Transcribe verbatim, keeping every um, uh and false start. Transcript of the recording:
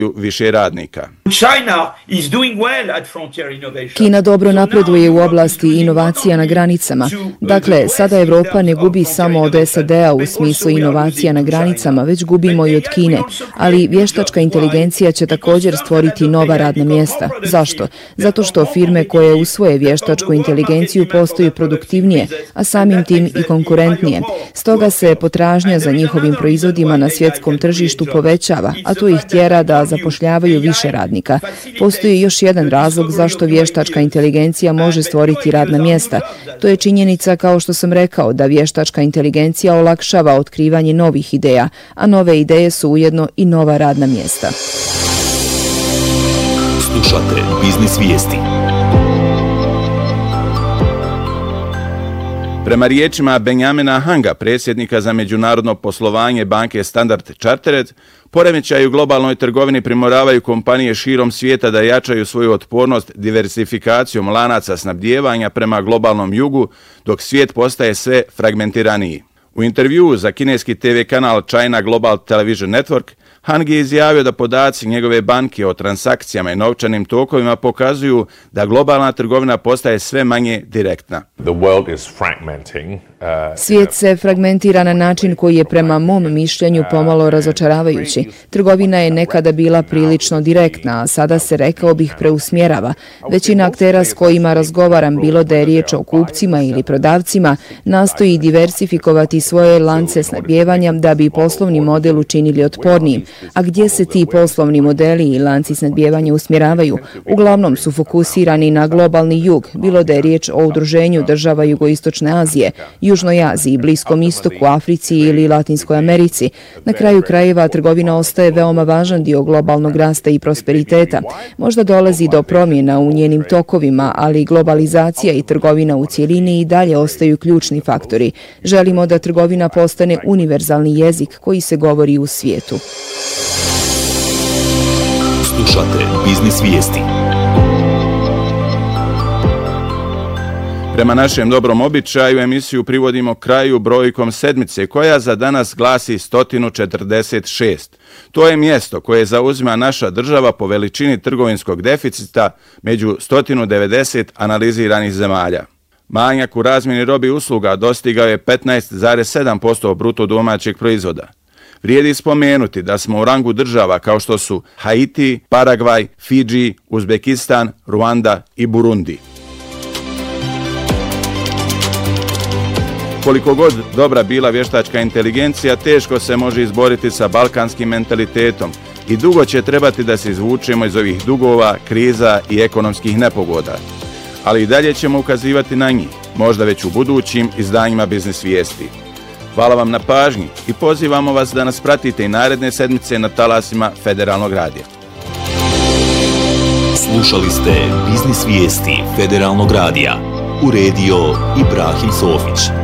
više radnika. Kina dobro napreduje u oblasti inovacija na granicama. Dakle, sada Evropa ne gubi samo od S A D-a u smislu inovacija na granicama, već gubimo i od Kine. Ali vještačka inteligencija će također stvoriti nova radna mjesta. Zašto? Zato što firme koje usvoje vještačku inteligenciju postaju produktivnije, a samim tim i konkurentnije. Stoga se potražnja za njihovim proizvodima na svjetskom tržištu povećava, a to ih tjera da zapošljavaju više radnika. Postoji još jedan razlog zašto vještačka inteligencija može stvoriti radna mjesta. To je činjenica, kao što sam rekao, da vještačka inteligencija olakšava otkrivanje novih ideja, a nove ideje su ujedno i nova radna mjesta. Slušate Biznis vijesti. Prema riječima Benjamina Hanga, predsjednika za međunarodno poslovanje banke Standard Chartered, poremećaji u globalnoj trgovini primoravaju kompanije širom svijeta da jačaju svoju otpornost diversifikacijom lanaca snabdijevanja prema globalnom jugu, dok svijet postaje sve fragmentiraniji. U intervjuu za kineski T V kanal China Global Television Network, Hang je izjavio da podaci njegove banke o transakcijama i novčanim tokovima pokazuju da globalna trgovina postaje sve manje direktna. Svijet se fragmentira na način koji je prema mom mišljenju pomalo razočaravajući. Trgovina je nekada bila prilično direktna, a sada se, rekao bih, preusmjerava. Većina aktera s kojima razgovaram, bilo da je riječ o kupcima ili prodavcima, nastoji diversifikovati svoje lance snabdijevanja da bi poslovni model učinili otpornijim. A gdje se ti poslovni modeli i lanci snabdijevanja usmjeravaju? Uglavnom su fokusirani na globalni jug, bilo da je riječ o udruženju država Jugoistočne Azije, Južnoj Aziji, Bliskom istoku, Africi ili Latinskoj Americi. Na kraju krajeva trgovina ostaje veoma važan dio globalnog rasta i prosperiteta. Možda dolazi do promjena u njenim tokovima, ali globalizacija i trgovina u cjelini i dalje ostaju ključni faktori. Želimo da trgovina postane univerzalni jezik koji se govori u svijetu. Slušate Biznis vijesti. Prema našem dobrom običaju emisiju privodimo kraju brojkom sedmice koja za danas glasi sto četrdeset šest. To je mjesto koje zauzima naša država po veličini trgovinskog deficita među sto devedeset analiziranih zemalja. Manjak u razmjeni robi i usluga dostigao je petnaest zarez sedam posto bruto domaćeg proizvoda. Vrijedi spomenuti da smo u rangu država kao što su Haiti, Paragvaj, Fidži, Uzbekistan, Ruanda i Burundi. Koliko god dobra bila vještačka inteligencija, teško se može izboriti sa balkanskim mentalitetom i dugo će trebati da se izvučemo iz ovih dugova, kriza i ekonomskih nepogoda. Ali i dalje ćemo ukazivati na njih, možda već u budućim izdanjima Biznis vijesti. Hvala vam na pažnji i pozivamo vas da nas pratite i naredne sedmice na talasima Federalnog radija. Slušali ste Biznis vijesti Federalnog radija. Uredio Ibrahim Sofić.